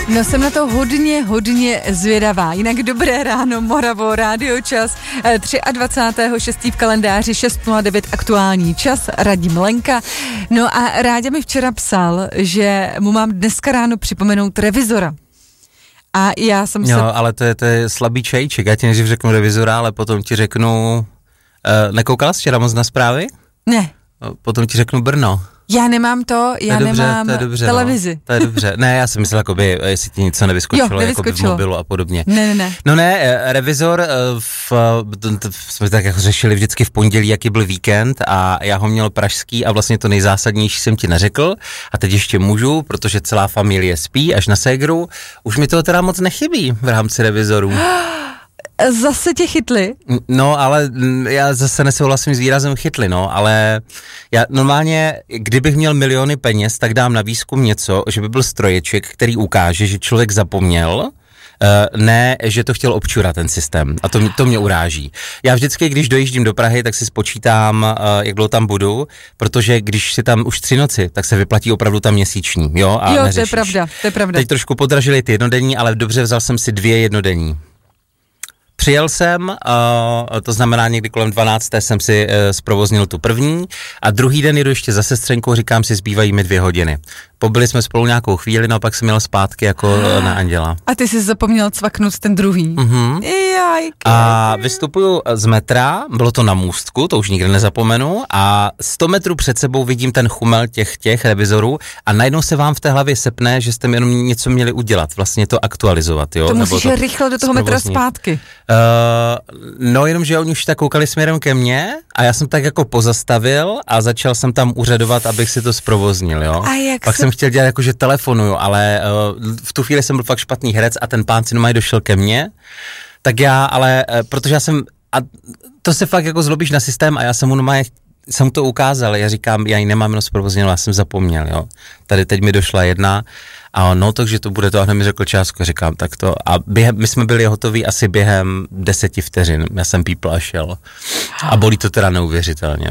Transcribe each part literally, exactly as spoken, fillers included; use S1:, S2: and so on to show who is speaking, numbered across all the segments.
S1: No jsem na to hodně, hodně zvědavá. Jinak dobré ráno, Moravo, Radio Čas, dvacátého třetího šestého v kalendáři, šest nula devět aktuální čas, Radim Lenka. No a Ráďa mi včera psal, že mu mám dneska ráno připomenout revizora. A já jsem
S2: no,
S1: se...
S2: No, ale to je, to je slabý čajíček. Já ti nejdřív řeknu revizora, ale potom ti řeknu... Uh, nekoukala jsi včera moc na zprávy?
S1: Ne.
S2: Potom ti řeknu Brno.
S1: Já nemám to, já
S2: to dobře,
S1: nemám
S2: to dobře,
S1: televizi.
S2: No, to je dobře. Ne, já jsem myslel, jakoby, jestli ti něco nevyskočilo,
S1: jo,
S2: jako v mobilu a podobně.
S1: Ne, ne, ne.
S2: No ne, revizor, v, jsme tak jako řešili vždycky v pondělí, jaký byl víkend a já ho měl pražský a vlastně to nejzásadnější jsem ti neřekl a teď ještě můžu, protože celá familie spí až na ségru. Už mi toho teda moc nechybí v rámci revizorů.
S1: Zase tě chytli?
S2: No, ale já zase nesouhlasím s výrazem chytli, no, ale já normálně, kdybych měl miliony peněz, tak dám na výzkum něco, že by byl stroječek, který ukáže, že člověk zapomněl, Uh, ne, že to chtěl občurat ten systém a to, to mě uráží. Já vždycky, když dojíždím do Prahy, tak si spočítám, uh, jak dlouho tam budu, protože když si tam už tři noci, tak se vyplatí opravdu tam měsíční, jo? A
S1: jo,
S2: neřešíš.
S1: to je pravda, to je pravda.
S2: Teď trošku podražili ty jednodenní, ale dobře, vzal jsem si dvě jednodenní. Přijel jsem, uh, to znamená někdy kolem dvanácté jsem si uh, zprovoznil tu první a druhý den jedu ještě za sestřenkou, říkám si, zbývají mi dvě hodiny. Pobyli jsme spolu nějakou chvíli, no a pak jsem jel zpátky jako uh, na Anděla.
S1: A ty jsi zapomněl cvaknout ten druhý.
S2: Mhm.
S1: Jaj,
S2: a vystupuju z metra, bylo to na Můstku, to už nikdy nezapomenu a sto metrů před sebou vidím ten chumel těch, těch revizorů a najednou se vám v té hlavě sepne, že jste jenom něco měli udělat, vlastně to aktualizovat, jo.
S1: To
S2: Nebo
S1: musíš
S2: to
S1: rychle do toho metra zpátky.
S2: Uh, no jenom, že oni už tak koukali směrem ke mně a já jsem tak jako pozastavil a začal jsem tam úřadovat, abych si to zprovoznil, jo.
S1: A jak
S2: Pak
S1: se...
S2: jsem chtěl dělat jako, že telefonuju, ale uh, v tu chvíli jsem byl fakt špatný herec a ten pán si normálně došel ke mně, tak já, ale, uh, protože já jsem, a to se fakt jako zlobíš na systém a já jsem mu normálně jsem mu to ukázal, já říkám, já ji nemám jenom zprovozněnou, já jsem zapomněl, jo. Tady teď mi došla jedna a on, no takže to bude to a hned mi řekl částku, říkám, tak to a během, my jsme byli hotoví asi během deseti vteřin, já jsem pípl a šel a bolí to teda neuvěřitelně.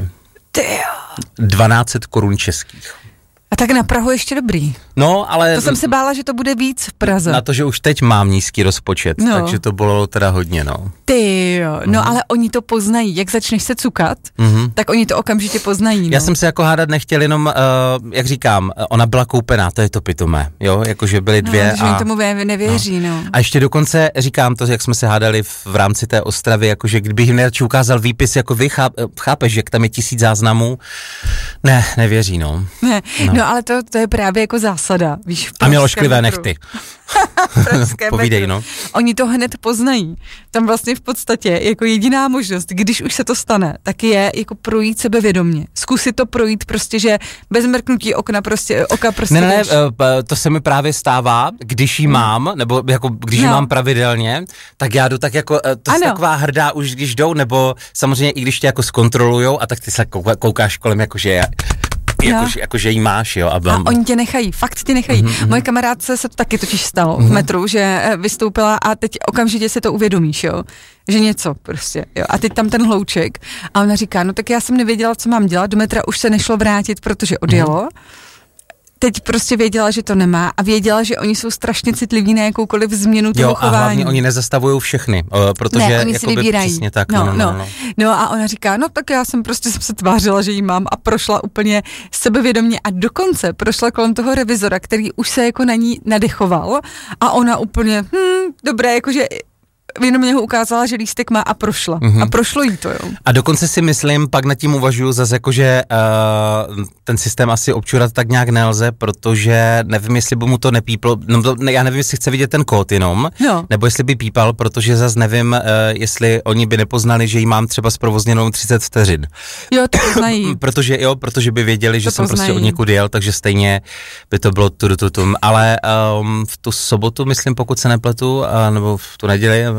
S2: dvanáct set korun českých.
S1: A tak na Prahu ještě dobrý.
S2: No, ale...
S1: To jsem se bála, že to bude víc v Praze.
S2: Na to, že už teď mám nízký rozpočet, no. Takže to bylo teda hodně, no.
S1: Ty jo, no mm. ale oni to poznají, jak začneš se cukat, mm-hmm. tak oni to okamžitě poznají, no.
S2: Já jsem se jako hádat nechtěl, jenom, uh, jak říkám, ona byla koupená, to je to pitomé, jo, jakože byly dvě
S1: no,
S2: a...
S1: oni tomu nevěří, no. no.
S2: A ještě dokonce říkám to, jak jsme se hádali v, v rámci té Ostravy, jakože kdybych jim nejradši ukázal výpis, jako vy cháp, chápeš, že tam je tisíc záznamů, ne, nevěří, no.
S1: Ne, no, no ale to, to je právě jako zásada, víš.
S2: A mělo šklivé nechty. Povídej, no.
S1: Oni to hned poznají. Tam vlastně v podstatě jako jediná možnost, když už se to stane, tak je jako projít sebevědomně. Zkusit to projít prostě, že bez mrknutí okna prostě, oka prostě...
S2: Ne, ne, ne, to se mi právě stává, když jí mám, nebo jako když jí no. mám pravidelně, tak já jdu tak jako, to je taková hrdá už když jdou, nebo samozřejmě i když tě jako zkontrolujou a tak ty se koukáš kolem jako, že já... Jakože jako, jí máš, jo. A,
S1: a oni tě nechají, fakt tě nechají. Mm-hmm. Moje kamarádce se to taky totiž stalo mm-hmm. v metru, že vystoupila a teď okamžitě se to uvědomíš, jo. Že něco prostě, jo. A teď tam ten hlouček a ona říká, no tak já jsem nevěděla, co mám dělat, do metra už se nešlo vrátit, protože odjelo. Mm-hmm. Teď prostě věděla, že to nemá a věděla, že oni jsou strašně citliví na jakoukoliv změnu toho
S2: jo,
S1: chování.
S2: Jo, a hlavně oni nezastavují všechny, protože
S1: ne, oni si vybírají.
S2: Přesně tak.
S1: No,
S2: no, no,
S1: no.
S2: no.
S1: no a ona říká, no tak já jsem prostě jsem se tvářila, že jí mám a prošla úplně sebevědomě a dokonce prošla kolem toho revizora, který už se jako na ní nadechoval a ona úplně, hm, dobré, jakože jenom mě ho ukázala, že lístek má a prošla. Mm-hmm. A prošlo jí to, jo. A
S2: dokonce si myslím, pak nad tím uvažuju zase jako, že uh, ten systém asi občurat tak nějak nelze, protože nevím, jestli by mu to nepíplo, no to, ne, já nevím, jestli chce vidět ten kód jenom, no. nebo jestli by pípal, protože zase nevím, uh, jestli oni by nepoznali, že jí mám třeba zprovozněnou třicet vteřin.
S1: Jo, to poznají.
S2: protože, jo, protože by věděli, že
S1: to
S2: jsem
S1: poznají.
S2: prostě od někud jel, takže stejně by to bylo tudututum. Ale um, v tu sobotu, myslím, pokud se nepletu, uh, nebo v tu neděli,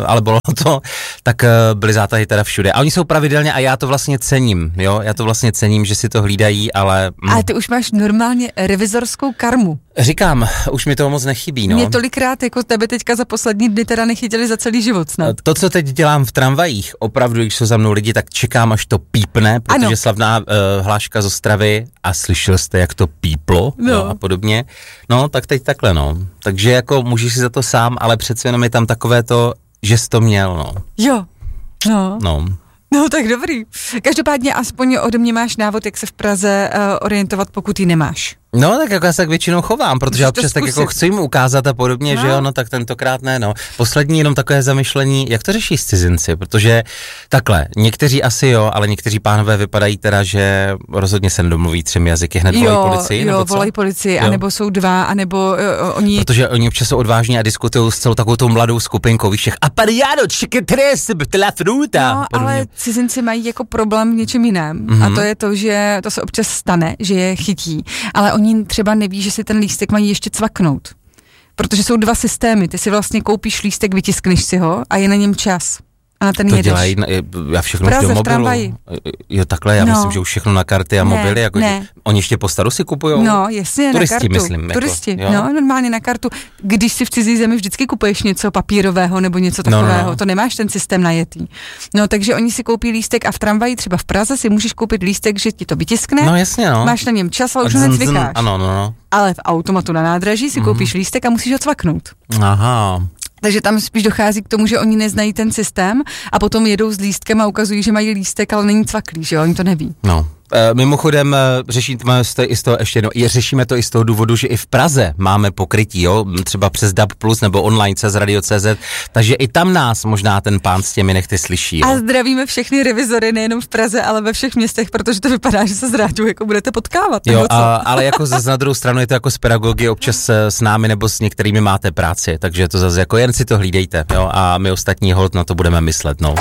S2: ale bylo to, tak byly zátahy teda všude. A oni jsou pravidelně a já to vlastně cením, jo, já to vlastně cením, že si to hlídají, ale... Mm.
S1: Ale ty už máš normálně revizorskou karmu.
S2: Říkám, už mi toho moc nechybí, no.
S1: Mě tolikrát jako tebe teďka za poslední dny teda nechytili za celý život snad.
S2: To, co teď dělám v tramvajích, opravdu, když jsou za mnou lidi, tak čekám, až to pípne, protože ano. slavná uh, hláška z Ostravy a slyšel jste, jak to píplo no. No, a podobně. No, tak teď takhle, no. Takže jako můžeš si za to sám, ale přece jenom je tam takové to, že jsi to měl, no.
S1: Jo, no.
S2: No.
S1: No tak dobrý. Každopádně aspoň ode mě máš návod, jak se v Praze uh, orientovat, pokud ji nemáš.
S2: No, tak jako já se tak většinou chovám, protože já občas tak jako chci jim ukázat a podobně, no. Že jo, no tak tentokrát ne, no. Poslední jenom takové zamyšlení, jak to řeší s cizinci, protože takhle, někteří asi jo, ale někteří pánové vypadají teda, že rozhodně se nedomluví třemi jazyky, hned volají policii,
S1: jo,
S2: nebo co?
S1: volají policii, anebo jsou dva, anebo uh, oni...
S2: Protože oni občas jsou odvážní a diskutují s celou takovou tou mladou skupinkou, víš, všech apariado, čeketres, la fruta.
S1: No, ale cizinci mají jako problém v něčem jiném mm-hmm. a to je to, že to se občas stane, že je chytí, ale oni třeba neví, že si ten lístek mají ještě cvaknout. Protože jsou dva systémy. Ty si vlastně koupíš lístek, vytiskneš si ho a je na něm čas. A na ten
S2: to
S1: jedeš.
S2: Dělají, já všechno
S1: Praze,
S2: už do
S1: v
S2: mobilu.
S1: tramvaji.
S2: Jo, takhle, já no. myslím, že už všechno na karty a
S1: ne,
S2: mobily. Jako,
S1: ne.
S2: Oni ještě po staru si kupujou?
S1: No, jasně,
S2: Turisti,
S1: na kartu.
S2: myslím.
S1: Turisti,
S2: jako,
S1: no, normálně na kartu. Když si v cizí zemi vždycky kupuješ něco papírového nebo něco takového, no, no, no. To nemáš ten systém najetý. No, takže oni si koupí lístek a v tramvaji, třeba v Praze si můžeš koupit lístek, že ti to vytiskne.
S2: No, jasně, no.
S1: Máš na něm čas, ale už hned cvikáš.
S2: Ano, no, no.
S1: Ale v automatu na nádraží si mm. koupíš lístek a musíš ho cvaknout.
S2: Aha.
S1: Takže tam spíš dochází k tomu, že oni neznají ten systém a potom jedou s lístkem a ukazují, že mají lístek, ale není cvaklý, že jo, oni to neví.
S2: No. E, mimochodem, řešíme to i z toho ještě jedno, řešíme to i z toho důvodu, že i v Praze máme pokrytí, jo, třeba přes D A B plus nebo online cez radio tečka cé zet, takže i tam nás možná ten pán s těmi nechty slyší. Jo.
S1: A zdravíme všechny revizory nejenom v Praze, ale ve všech městech, protože to vypadá, že se s rádiou jako budete potkávat.
S2: Jo, a, ale jako zase na druhou stranu je to jako s pedagogy, občas s námi nebo s některými máte práci, takže to zase jako jen si to hlídejte, jo, a my ostatní holt na to budeme myslet, no.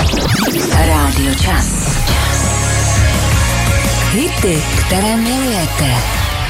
S3: Rádio Čas. Hity, které milujete.